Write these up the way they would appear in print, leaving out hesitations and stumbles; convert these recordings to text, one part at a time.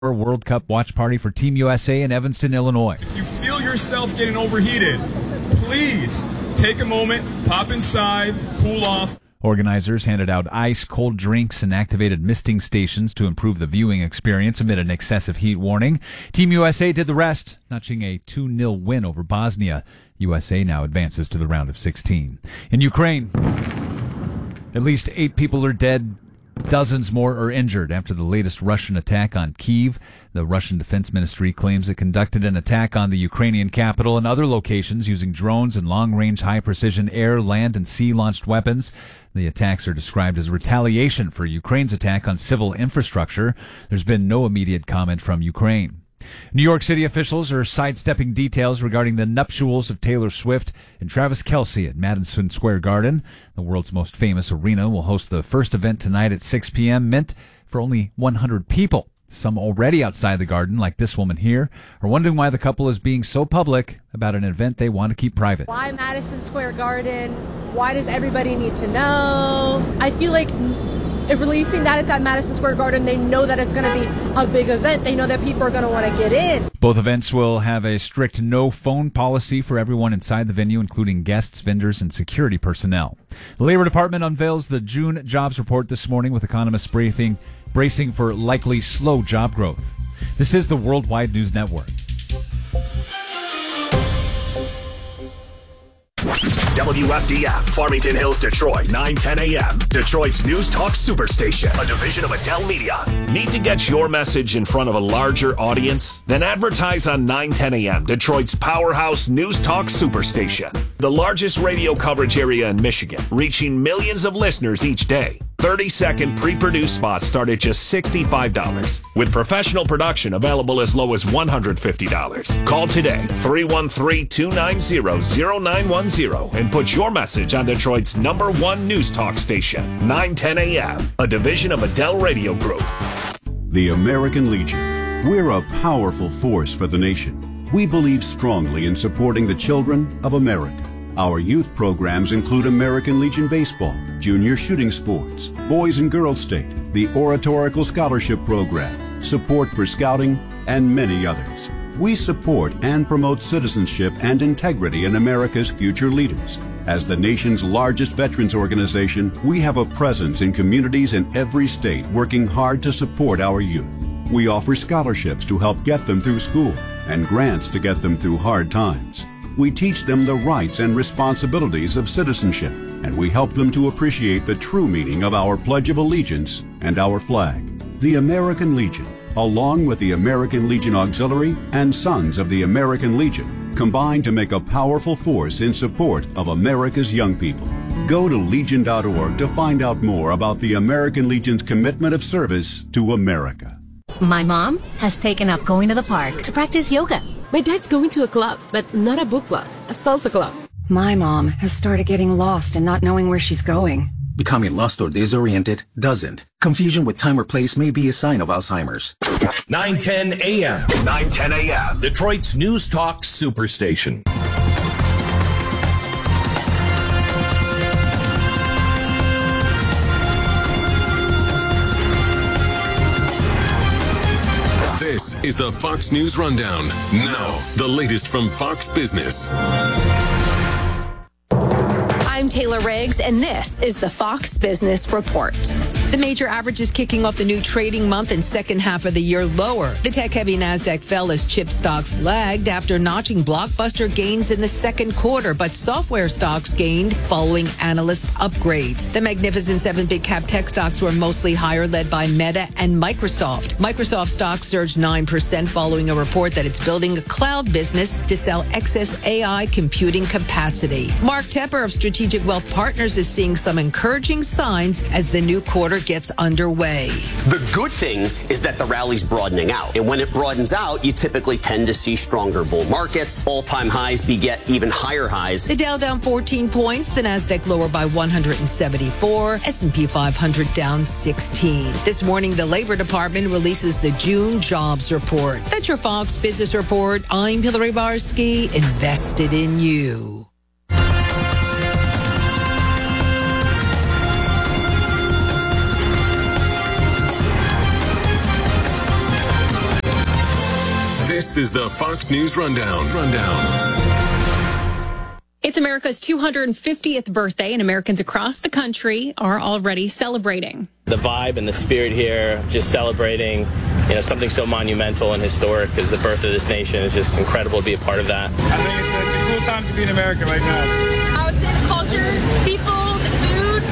World Cup watch party for Team USA in Evanston, Illinois. If you feel yourself getting overheated, please take a moment, pop inside, cool off. Organizers handed out ice, cold drinks, and activated misting stations to improve the viewing experience amid an excessive heat warning. Team USA did the rest, notching a 2-0 win over Bosnia. USA now advances to the round of 16. In Ukraine, at least 8 people are dead. Dozens more are injured after the latest Russian attack on Kyiv. The Russian Defense Ministry claims it conducted an attack on the Ukrainian capital and other locations using drones and long-range, high-precision air, land, and sea-launched weapons. The attacks are described as retaliation for Ukraine's attack on civil infrastructure. There's been no immediate comment from Ukraine. New York City officials are sidestepping details regarding the nuptials of Taylor Swift and Travis Kelce at Madison Square Garden. The world's most famous arena will host the first event tonight at 6 p.m., meant for only 100 people. Some already outside the garden, like this woman here, are wondering why the couple is being so public about an event they want to keep private. Why Madison Square Garden? Why does everybody need to know? I feel like releasing that it's at Madison Square Garden, they know that it's going to be a big event. They know that people are going to want to get in. Both events will have a strict no-phone policy for everyone inside the venue, including guests, vendors, and security personnel. The Labor Department unveils the June jobs report this morning, with economists bracing for likely slow job growth. This is the Worldwide News Network. WFDF, Farmington Hills, Detroit, 9:10 a.m. Detroit's News Talk Superstation, a division of Adele Media. Need to get your message in front of a larger audience? Then advertise on 9:10 a.m., Detroit's powerhouse News Talk Superstation. The largest radio coverage area in Michigan, reaching millions of listeners each day. 30-second pre-produced spots start at just $65, with professional production available as low as $150. Call today, 313-290-0910, and put your message on Detroit's #1 news talk station, 9:10 a.m., a division of Adele Radio Group. The American Legion. We're a powerful force for the nation. We believe strongly in supporting the children of America. Our youth programs include American Legion Baseball, Junior Shooting Sports, Boys and Girls State, the Oratorical Scholarship Program, Support for Scouting, and many others. We support and promote citizenship and integrity in America's future leaders. As the nation's largest veterans organization, we have a presence in communities in every state working hard to support our youth. We offer scholarships to help get them through school and grants to get them through hard times. We teach them the rights and responsibilities of citizenship, and we help them to appreciate the true meaning of our Pledge of Allegiance and our flag. The American Legion, along with the American Legion Auxiliary and Sons of the American Legion, combine to make a powerful force in support of America's young people. Go to legion.org to find out more about the American Legion's commitment of service to America. My mom has taken up going to the park to practice yoga. My dad's going to a club, but not a book club, a salsa club. My mom has started getting lost and not knowing where she's going. Becoming lost or disoriented doesn't. Confusion with time or place may be a sign of Alzheimer's. 9:10 a.m. 9:10 a.m. Detroit's News Talk Superstation. This is the Fox News Rundown. Now, the latest from Fox Business. I'm Taylor Riggs, and this is the Fox Business Report. The major averages kicking off the new trading month and second half of the year lower. The tech-heavy NASDAQ fell as chip stocks lagged after notching blockbuster gains in the second quarter, but software stocks gained following analyst upgrades. The Magnificent Seven big-cap tech stocks were mostly higher, led by Meta and Microsoft. Microsoft stocks surged 9% following a report that it's building a cloud business to sell excess AI computing capacity. Mark Tepper of Strategic Wealth Partners is seeing some encouraging signs as the new quarter gets underway. The good thing is that the rally's broadening out. And when it broadens out, you typically tend to see stronger bull markets. All-time highs beget even higher highs. The Dow down 14 points, the NASDAQ lower by 174, S&P 500 down 16. This morning, the Labor Department releases the June jobs report. That's your Fox Business Report. I'm Hillary Barsky, invested in you. This is the Fox News Rundown. It's America's 250th birthday, and Americans across the country are already celebrating. The vibe and the spirit here, just celebrating, something so monumental and historic as the birth of this nation. Is just incredible to be a part of that. I think it's a cool time to be in America right now. I would say the culture, people, the food,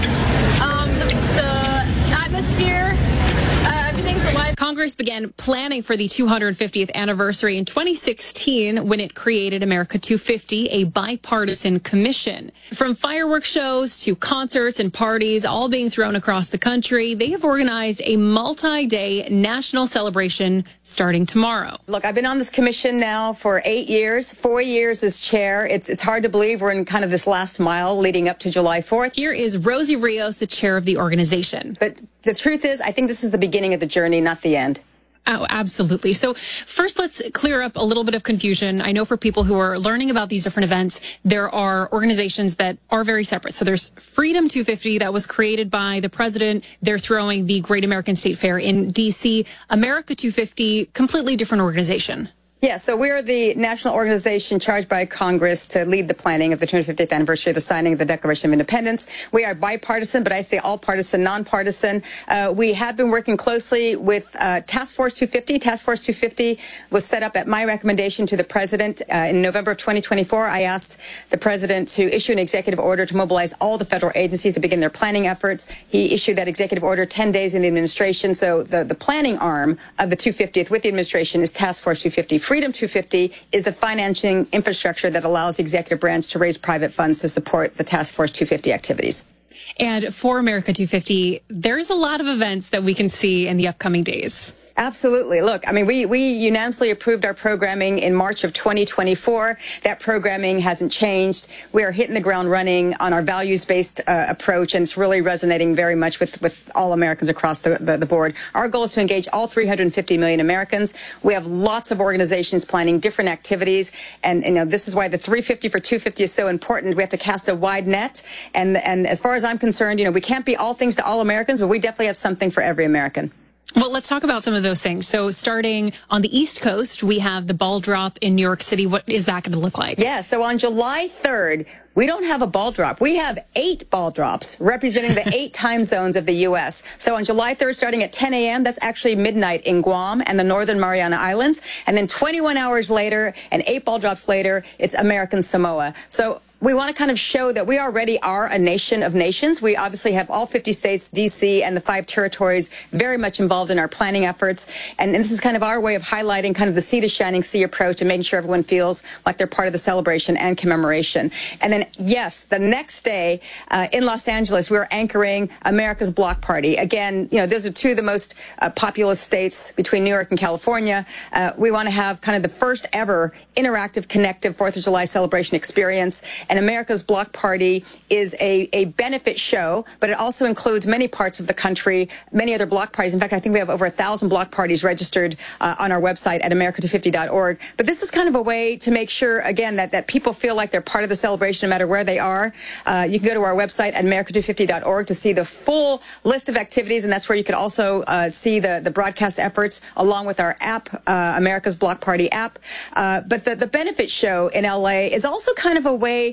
the atmosphere. Everything's alive. Congress began planning for the 250th anniversary in 2016 when it created America 250, a bipartisan commission. From fireworks shows to concerts and parties all being thrown across the country, they have organized a multi-day national celebration starting tomorrow. Look, I've been on this commission now for 8 years, 4 years as chair. It's hard to believe we're in kind of this last mile leading up to July 4th. Here is Rosie Rios, the chair of the organization. But the truth is, I think this is the beginning of the journey, not the end. Oh, absolutely. So first, let's clear up a little bit of confusion. I know for people who are learning about these different events, there are organizations that are very separate. So there's Freedom 250 that was created by the president. They're throwing the Great American State Fair in D.C. America 250, completely different organization. Yeah, so we're the national organization charged by Congress to lead the planning of the 250th anniversary of the signing of the Declaration of Independence. We are bipartisan, but I say all partisan, nonpartisan. We have been working closely with Task Force 250. Task Force 250 was set up at my recommendation to the president in November of 2024. I asked the president to issue an executive order to mobilize all the federal agencies to begin their planning efforts. He issued that executive order 10 days in the administration. So the planning arm of the 250th with the administration is Task Force 250. Freedom 250 is the financing infrastructure that allows the executive branch to raise private funds to support the Task Force 250 activities. And for America 250, there's a lot of events that we can see in the upcoming days. Absolutely. Look, I mean, we unanimously approved our programming in March of 2024. That programming hasn't changed. We are hitting the ground running on our values-based approach, and it's really resonating very much with all Americans across the board. Our goal is to engage all 350 million Americans. We have lots of organizations planning different activities, and this is why the 350 for 250 is so important. We have to cast a wide net, and as far as I'm concerned, we can't be all things to all Americans, but we definitely have something for every American. Well, let's talk about some of those things. So starting on the East Coast, we have the ball drop in New York City. What is that going to look like? Yeah, so on July 3rd, we don't have a ball drop. We have 8 ball drops representing the 8 time zones of the U.S. So on July 3rd, starting at 10 a.m., that's actually midnight in Guam and the Northern Mariana Islands. And then 21 hours later and 8 ball drops later, it's American Samoa. So we want to kind of show that we already are a nation of nations. We obviously have all 50 states, D.C., and the 5 territories very much involved in our planning efforts. And this is kind of our way of highlighting kind of the sea to shining sea approach and making sure everyone feels like they're part of the celebration and commemoration. And then, yes, the next day in Los Angeles, we're anchoring America's Block Party. Again, those are 2 of the most populous states between New York and California. We want to have kind of the first ever interactive, connective 4th of July celebration experience. And America's Block Party is a benefit show, but it also includes many parts of the country, many other block parties. In fact, I think we have over 1,000 block parties registered on our website at america250.org. But this is kind of a way to make sure, again, that people feel like they're part of the celebration no matter where they are. You can go to our website at america250.org to see the full list of activities, and that's where you can also see the broadcast efforts along with our app, America's Block Party app. But the benefit show in L.A. is also kind of a way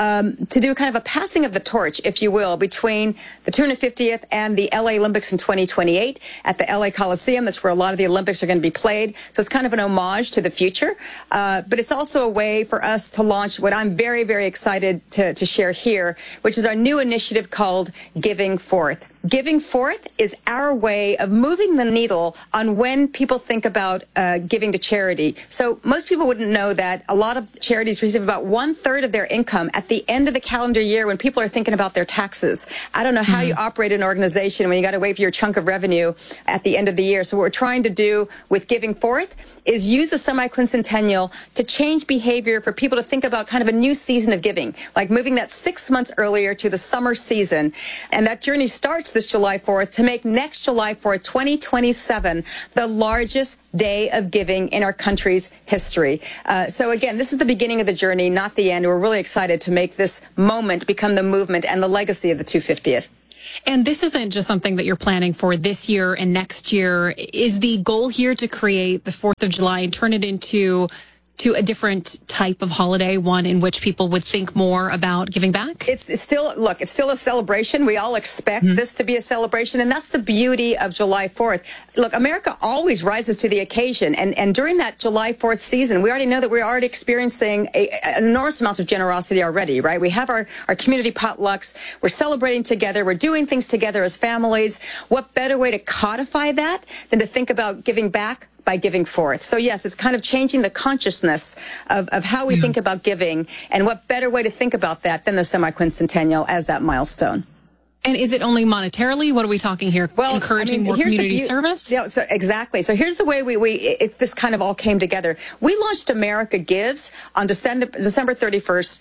to do kind of a passing of the torch, if you will, between the 250th and the LA Olympics in 2028 at the LA Coliseum. That's where a lot of the Olympics are going to be played. So it's kind of an homage to the future. But it's also a way for us to launch what I'm very, very excited to share here, which is our new initiative called Giving Forth. Giving Forth is our way of moving the needle on when people think about giving to charity. So most people wouldn't know that a lot of charities receive about 1/3 of their income at the end of the calendar year when people are thinking about their taxes. I don't know how you operate an organization when you got to wait for your chunk of revenue at the end of the year. So what we're trying to do with Giving Forth is use the semi-quincentennial to change behavior for people to think about kind of a new season of giving, like moving that 6 months earlier to the summer season. And that journey starts this July 4th to make next July 4th, 2027, the largest day of giving in our country's history. So again, this is the beginning of the journey, not the end. We're really excited to make this moment become the movement and the legacy of the 250th. And this isn't just something that you're planning for this year and next year. Is the goal here to create the 4th of July and turn it into a different type of holiday, one in which people would think more about giving back? It's still a celebration. We all expect this to be a celebration, and that's the beauty of July 4th. Look, America always rises to the occasion, and during that July 4th season, we already know that we're already experiencing an enormous amount of generosity already, right? We have our community potlucks. We're celebrating together. We're doing things together as families. What better way to codify that than to think about giving back by giving forth? So yes, it's kind of changing the consciousness of how we think about giving, and what better way to think about that than the semi-quincentennial as that milestone. And is it only monetarily? What are we talking here? Well, encouraging more community service? Yeah, so exactly. So here's the way this kind of all came together. We launched America Gives on December 31st,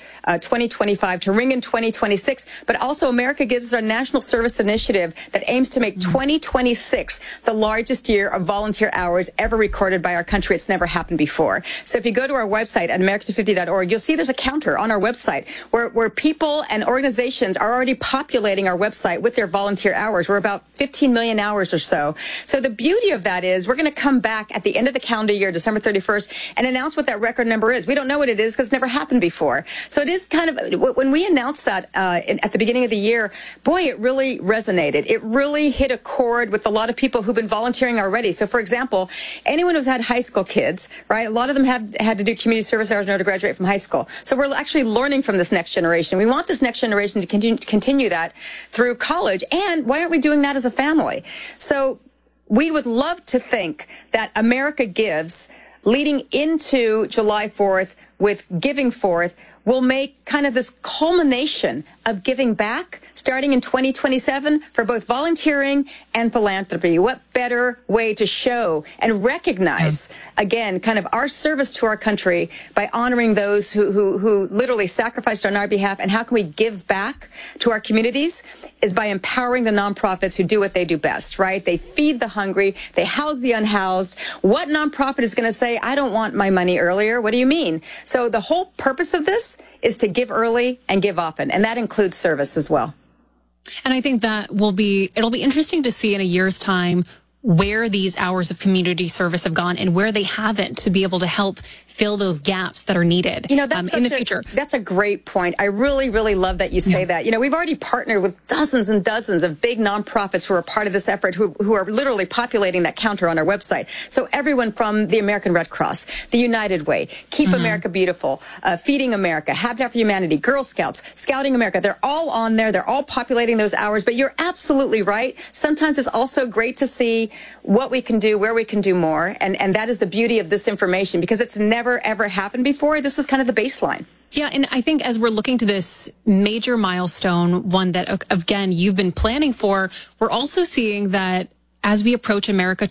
2025 to ring in 2026. But also America Gives is our national service initiative that aims to make 2026 the largest year of volunteer hours ever recorded by our country. It's never happened before. So if you go to our website at america250.org, you'll see there's a counter on our website where people and organizations are already populating our website with their volunteer hours. We're about 15 million hours or so. So the beauty of that is we're going to come back at the end of the calendar year, December 31st, and announce what that record number is. We don't know what it is because it's never happened before. So it is kind of, when we announced that at the beginning of the year, boy, it really resonated. It really hit a chord with a lot of people who've been volunteering already. So for example, anyone who's had high school kids, right, a lot of them have had to do community service hours in order to graduate from high school. So we're actually learning from this next generation. We want this next generation to continue that through college. And why aren't we doing that as a family? So we would love to think that America Gives, leading into July 4th with Giving Forth, will make kind of this culmination of giving back starting in 2027 for both volunteering and philanthropy. What better way to show and recognize, again, kind of our service to our country by honoring those who literally sacrificed on our behalf, and how can we give back to our communities is by empowering the nonprofits who do what they do best, right? They feed the hungry, they house the unhoused. What nonprofit is going to say, I don't want my money earlier? What do you mean? So the whole purpose of this is to give early and give often, and that includes service as well. And I think that it'll be interesting to see in a year's time where these hours of community service have gone and where they haven't, to be able to help fill those gaps that are needed in the future. That's a great point. I really, really love that you say that. You know, we've already partnered with dozens and dozens of big nonprofits who are part of this effort, who are literally populating that counter on our website. So everyone from the American Red Cross, the United Way, Keep America Beautiful, Feeding America, Habitat for Humanity, Girl Scouts, Scouting America, they're all on there. They're all populating those hours. But you're absolutely right. Sometimes it's also great to see what we can do, where we can do more. And that is the beauty of this information, because it's never, ever happened before. This is kind of the baseline. Yeah, and I think as we're looking to this major milestone, one that, again, you've been planning for, we're also seeing that as we approach America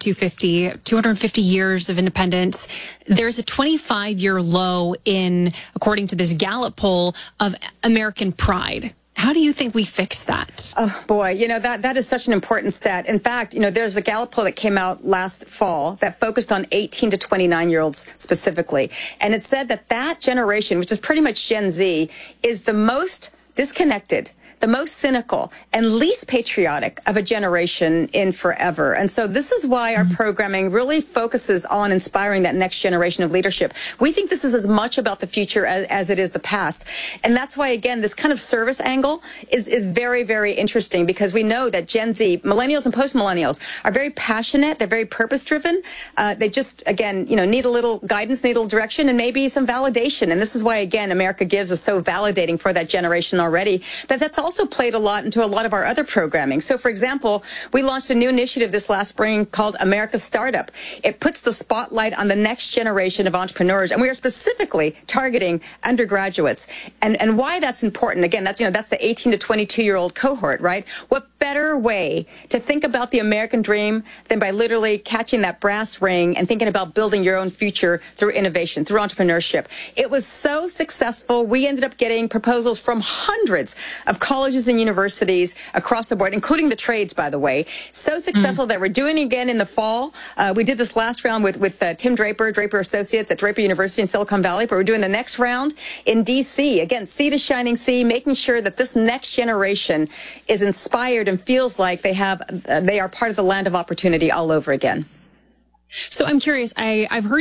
250 years of independence, there's a 25-year low according to this Gallup poll, of American pride. How do you think we fix that? Oh, boy, you know, that is such an important stat. In fact, you know, there's a Gallup poll that came out last fall that focused on 18 to 29-year-olds specifically. And it said that generation, which is pretty much Gen Z, is the most disconnected, the most cynical, and least patriotic of a generation in forever. And so this is why our programming really focuses on inspiring that next generation of leadership. We think this is as much about the future as it is the past. And that's why, again, this kind of service angle is very, very interesting, because we know that Gen Z, millennials and post-millennials, are very passionate. They're very purpose-driven. They just, again, you know, need a little guidance, need a little direction, and maybe some validation. And this is why, again, America Gives is so validating for that generation already. But that's also played a lot into a lot of our other programming. So, for example, we launched a new initiative this last spring called America Startup. It puts the spotlight on the next generation of entrepreneurs, and we are specifically targeting undergraduates. And why that's important, again, that's the 18 to 22-year-old cohort, right? What better way to think about the American dream than by literally catching that brass ring and thinking about building your own future through innovation, through entrepreneurship. It was so successful. We ended up getting proposals from hundreds of colleges and universities across the board, including the trades, by the way. So successful that we're doing it again in the fall. We did this last round with Tim Draper, Draper Associates at Draper University in Silicon Valley, but we're doing the next round in D.C. Again, sea to shining sea, making sure that this next generation is inspired Garden feels like they are part of the land of opportunity all over again. So I'm curious. I've heard